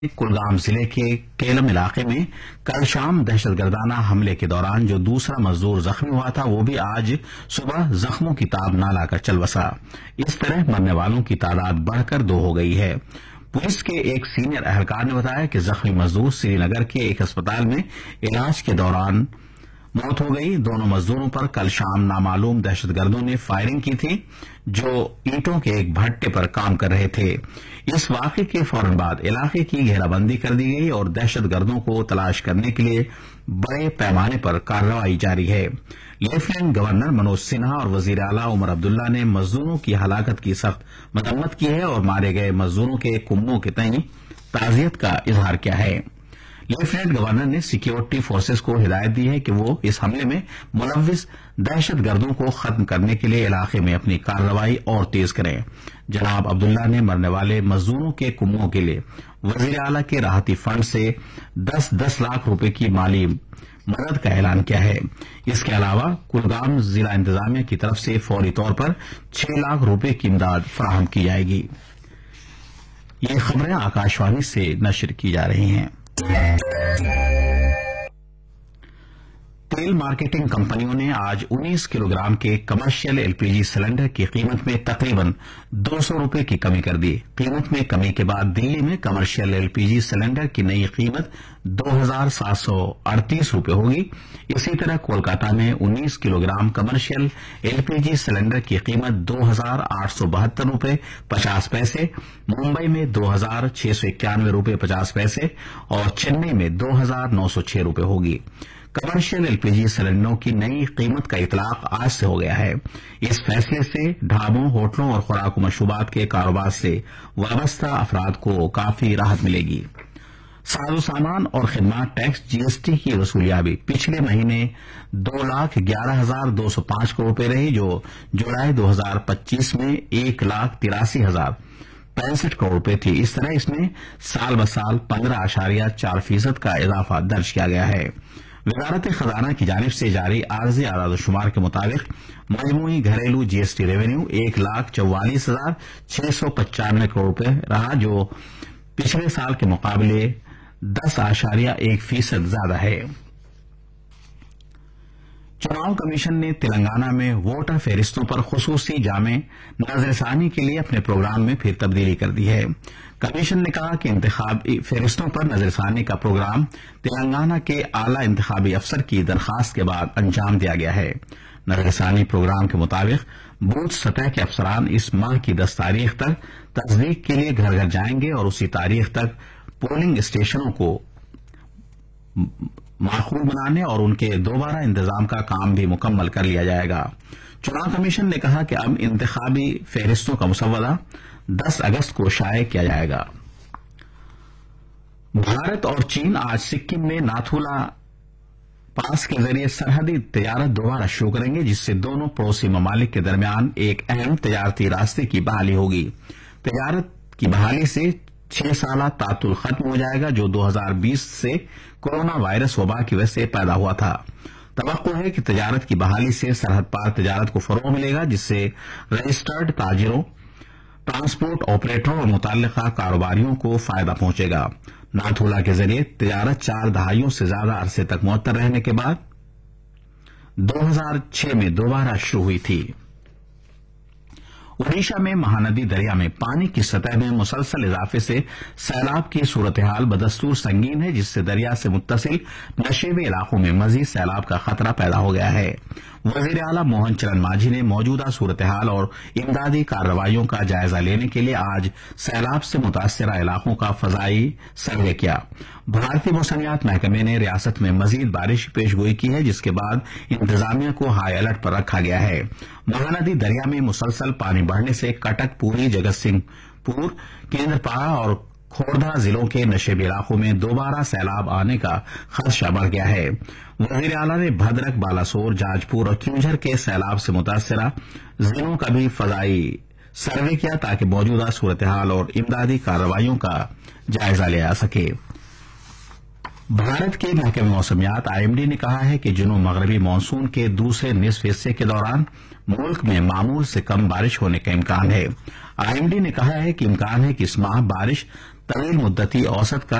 کلگام ضلع کے کیلم علاقے میں کل شام دہشت گردانہ حملے کے دوران جو دوسرا مزدور زخمی ہوا تھا وہ بھی آج صبح زخموں کی تاب نہ لا کر چل بسا۔ اس طرح مرنے والوں کی تعداد بڑھ کر 2 ہو گئی ہے۔ پولیس کے ایک سینئر اہلکار نے بتایا کہ زخمی مزدور سری نگر کے ایک اسپتال میں علاج کے دوران موت ہو گئی۔ دونوں مزدوروں پر کل شام نامعلوم دہشت گردوں نے فائرنگ کی تھی جو اینٹوں کے ایک بھٹے پر کام کر رہے تھے۔ اس واقعے کے فوراً بعد علاقے کی گھیرا بندی کر دی گئی اور دہشت گردوں کو تلاش کرنے کے لیے بڑے پیمانے پر کارروائی جاری ہے۔ لیفٹیننٹ گورنر منوج سنہا اور وزیر اعلیٰ عمر عبداللہ نے مزدوروں کی ہلاکت کی سخت مذمت کی ہے اور مارے گئے مزدوروں کے کنبوں کے تئیں تعزیت کا اظہار کیا ہے۔ لیفٹیننٹ گورنر نے سیکیورٹی فورسز کو ہدایت دی ہے کہ وہ اس حملے میں ملوث دہشت گردوں کو ختم کرنے کے لیے علاقے میں اپنی کارروائی اور تیز کریں۔ جناب عبداللہ نے مرنے والے مزدوروں کے کنبوں کے لیے وزیر اعلیٰ کے راحتی فنڈ سے 10 لاکھ روپے کی مالی مدد کا اعلان کیا ہے۔ اس کے علاوہ کلگام ضلع انتظامیہ کی طرف سے فوری طور پر 6 لاکھ روپے کی امداد فراہم کی جائے گی۔ یہ خبریں آکاشوانی سے نشر کی جا رہی ہیں۔ تیل مارکیٹنگ کمپنیوں نے آج 19 کلو گرام کے commercial L P G cylinder کی قیمت میں تقریباً 200 روپے کی کمی کر دی۔ قیمت میں کمی کے بعد دلی میں commercial L P G cylinder کی نئی قیمت 2738 روپے ہوگی۔ اسی طرح کولکاتہ میں 19 kilo gram commercial L P G cylinder کی قیمت 2872 روپے 50 پیسے، ممبئی میں 2691 روپے 50 پیسے اور چنئی میں 2906 روپے ہوگی۔ کمرشل ایل پی جی سلنڈروں کی نئی قیمت کا اطلاق آج سے ہو گیا ہے۔ اس فیصلے سے ڈھابوں، ہوٹلوں اور خوراک و مشروبات کے کاروبار سے وابستہ افراد کو کافی راحت ملے گی۔ ساز و سامان اور خدمات ٹیکس جی ایس ٹی کی وصولیابی پچھلے مہینے 2,11,205 کروڑ روپے رہی جو جولائی 2025 میں 1,83,065 کروڑ روپے تھی۔ اس طرح اس میں سال بسال 15.4% کا اضافہ درج کیا گیا ہے۔ وزارت خزانہ کی جانب سے جاری عارضی اعداد و شمار کے مطابق مجموعی گھریلو جی ایس ٹی ریونیو 1,44,695 کروڑ روپے رہا جو پچھلے سال کے مقابلے 10.1% زیادہ ہے۔ چناؤ کمیشن نے تلنگانہ میں ووٹر فہرستوں پر خصوصی جامع نظر ثانی کے لیے اپنے پروگرام میں پھر تبدیلی کر دی ہے۔ کمیشن نے کہا کہ انتخابی فہرستوں پر نظر ثانی کا پروگرام تلنگانہ کے اعلی انتخابی افسر کی درخواست کے بعد انجام دیا گیا ہے۔ نظر ثانی پروگرام کے مطابق بوتھ سطح کے افسران اس ماہ کی 10 تاریخ تک تصدیق کے لیے گھر گھر جائیں گے اور اسی تاریخ تک پولنگ اسٹیشنوں کو معقول بنانے اور ان کے دوبارہ انتظام کا کام بھی مکمل کر لیا جائے گا۔ چناؤ کمیشن نے کہا کہ اب انتخابی فہرستوں کا مسودہ 10 اگست کو شائع کیا جائے گا۔ بھارت اور چین آج سکم میں ناتھولا پاس کے ذریعے سرحدی تجارت دوبارہ شروع کریں گے جس سے دونوں پڑوسی ممالک کے درمیان ایک اہم تجارتی راستے کی بحالی ہوگی۔ تجارت کی بحالی سے 6 سالہ تعطل ختم ہو جائے گا جو 2020 سے کورونا وائرس وبا کی وجہ سے پیدا ہوا تھا۔ توقع ہے کہ تجارت کی بحالی سے سرحد پار تجارت کو فروغ ملے گا جس سے رجسٹرڈ تاجروں، ٹرانسپورٹ آپریٹروں اور متعلقہ کاروباریوں کو فائدہ پہنچے گا۔ ناتھولا کے ذریعے تجارت 4 دہائیوں سے زیادہ عرصے تک معطل رہنے کے بعد 2006 میں دوبارہ شروع ہوئی تھی۔ اڈیشہ میں مہاندی دریا میں پانی کی سطح میں مسلسل اضافے سے سیلاب کی صورتحال بدستور سنگین ہے جس سے دریا سے متصل نشیبی علاقوں میں مزید سیلاب کا خطرہ پیدا ہو گیا ہے۔ وزیر اعلیٰ موہن چرن مانجھی نے موجودہ صورتحال اور امدادی کارروائیوں کا جائزہ لینے کے لیے آج سیلاب سے متاثرہ علاقوں کا فضائی سروے کیا۔ بھارتی موسمیات محکمے نے ریاست میں مزید بارش کی پیش گوئی کی ہے جس کے بعد انتظامیہ کو ہائی الرٹ پر رکھا گیا ہے۔ مہاندی دریا میں مسلسل پانی بڑھنے سے کٹک پوری، جگت سنگھ پور، کیندرپاڑا اور کھوردھا ضلعوں کے نشیبی علاقوں میں دوبارہ سیلاب آنے کا خدشہ بڑھ گیا ہے۔ وزیر اعلیٰ نے بھدرک، بالاسور، جاج پور اور کیونجھر کے سیلاب سے متاثرہ ضلعوں کا بھی فضائی سروے کیا تاکہ موجودہ صورتحال اور امدادی کارروائیوں کا جائزہ لیا جا سکے۔ بھارت کے محکمہ موسمیات آئی ایم ڈی نے کہا ہے کہ جنوب مغربی مانسون کے دوسرے نصف حصے کے دوران ملک میں معمول سے کم بارش ہونے کا امکان ہے۔ آئی ایم ڈی نے کہا ہے کہ امکان ہے کہ اس ماہ بارش طویل مدتی اوسط کا